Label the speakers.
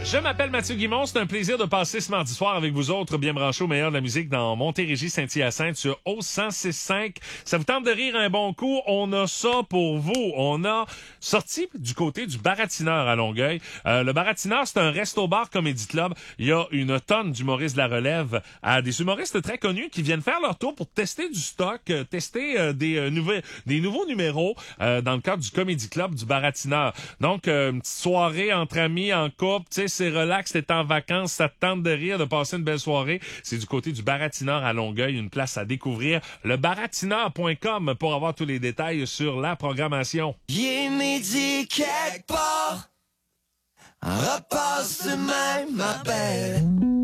Speaker 1: Je m'appelle Mathieu Guimond, c'est un plaisir de passer ce mardi soir avec vous autres, bien branchés au meilleur de la musique dans Montérégie, Saint-Hyacinthe sur O106.5. Ça vous tente de rire un bon coup? On a ça pour vous. On a sorti du côté du Baratineur à Longueuil. Le Baratineur, c'est un resto-bar comédie club. Il y a une tonne d'humoristes de la relève, des humoristes très connus qui viennent faire leur tour pour tester du stock, tester des nouveaux numéros dans le cadre du comédie club du Baratineur. Donc, une petite soirée entre amis, en couple, tu sais, c'est relax, t'es en vacances, ça te tente de rire, de passer une belle soirée. C'est du côté du Baratineur à Longueuil, une place à découvrir. Lebaratineur.com pour avoir tous les détails sur la programmation.
Speaker 2: Il est midi quelque part, repasse de même, ma belle.